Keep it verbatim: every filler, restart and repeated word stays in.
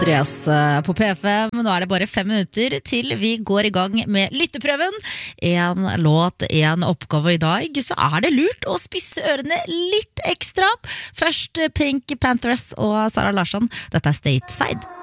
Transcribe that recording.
Andreas på P fem. Nå er det bare fem minutter til vi går i gang med lytteprøven. En låt, en oppgave. I dag så er det lurt å spisse ørene litt ekstra. Først Pink Panthers og Sara Larsson. Dette er Stateside.